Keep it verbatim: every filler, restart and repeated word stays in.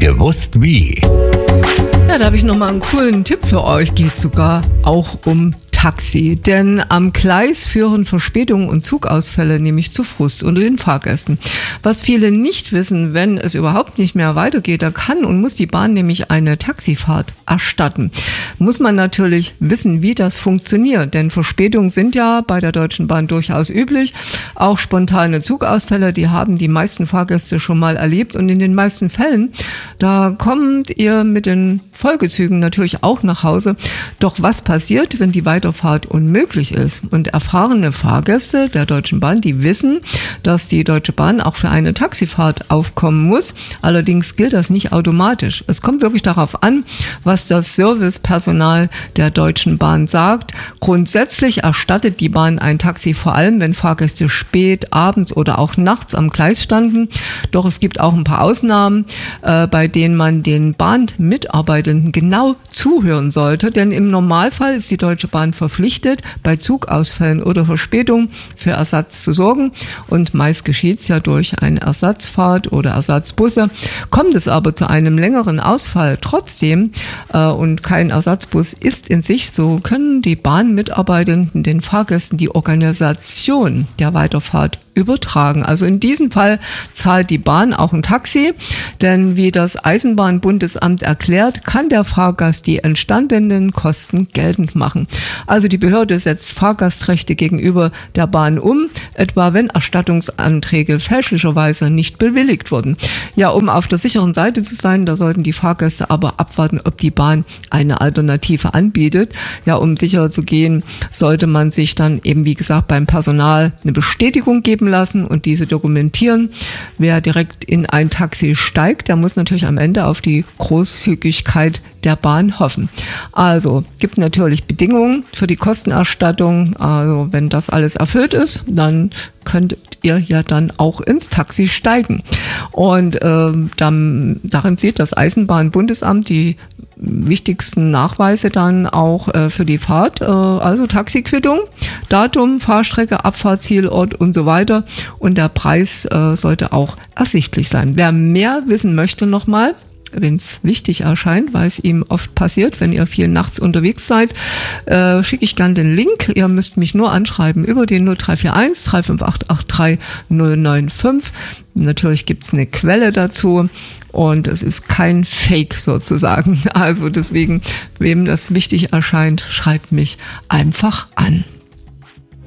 Gewusst wie. Ja, da habe ich nochmal einen coolen Tipp für euch. Geht sogar auch um Taxi. Denn am Gleis führen Verspätungen und Zugausfälle nämlich zu Frust unter den Fahrgästen. Was viele nicht wissen, wenn es überhaupt nicht mehr weitergeht, da kann und muss die Bahn nämlich eine Taxifahrt erstatten. Muss man natürlich wissen, wie das funktioniert. Denn Verspätungen sind ja bei der Deutschen Bahn durchaus üblich. Auch spontane Zugausfälle, die haben die meisten Fahrgäste schon mal erlebt. Und in den meisten Fällen, da kommt ihr mit den Folgezügen natürlich auch nach Hause. Doch was passiert, wenn die Weiterfahrt unmöglich ist? Und erfahrene Fahrgäste der Deutschen Bahn, die wissen, dass die Deutsche Bahn auch für eine Taxifahrt aufkommen muss. Allerdings gilt das nicht automatisch. Es kommt wirklich darauf an, was das Servicepersonal der Deutschen Bahn sagt. Grundsätzlich erstattet die Bahn ein Taxi vor allem, wenn Fahrgäste spät, abends oder auch nachts am Gleis standen. Doch es gibt auch ein paar Ausnahmen, äh, bei denen man den Bahnmitarbeitern genau zuhören sollte, denn im Normalfall ist die Deutsche Bahn verpflichtet, bei Zugausfällen oder Verspätungen für Ersatz zu sorgen und meist geschieht es ja durch eine Ersatzfahrt oder Ersatzbusse. Kommt es aber zu einem längeren Ausfall trotzdem äh, und kein Ersatzbus ist in Sicht, so können die Bahnmitarbeitenden den Fahrgästen die Organisation der Weiterfahrt übertragen. Also in diesem Fall zahlt die Bahn auch ein Taxi, denn wie das Eisenbahnbundesamt erklärt, kann der Fahrgast die entstandenen Kosten geltend machen. Also die Behörde setzt Fahrgastrechte gegenüber der Bahn um, etwa wenn Erstattungsanträge fälschlicherweise nicht bewilligt wurden. Ja, um auf der sicheren Seite zu sein, da sollten die Fahrgäste aber abwarten, ob die Bahn eine Alternative anbietet. Ja, um sicher zu gehen, sollte man sich dann eben, wie gesagt, beim Personal eine Bestätigung geben lassen und diese dokumentieren. Wer direkt in ein Taxi steigt, der muss natürlich am Ende auf die Großzügigkeit der Bahn hoffen. Also gibt natürlich Bedingungen für die Kostenerstattung. Also wenn das alles erfüllt ist, dann könnt ihr ja dann auch ins Taxi steigen. Und äh, dann, darin sieht das Eisenbahnbundesamt die wichtigsten Nachweise dann auch äh, für die Fahrt, äh, also Taxiquittung, Datum, Fahrstrecke, Abfahrtzielort und so weiter. Und der Preis äh, sollte auch ersichtlich sein. Wer mehr wissen möchte nochmal, wenn es wichtig erscheint, weil es ihm oft passiert, wenn ihr viel nachts unterwegs seid, äh, schicke ich gerne den Link. Ihr müsst mich nur anschreiben über den null drei vier eins drei fünf acht acht drei null neun fünf. Natürlich gibt's eine Quelle dazu und es ist kein Fake sozusagen. Also deswegen, wem das wichtig erscheint, schreibt mich einfach an.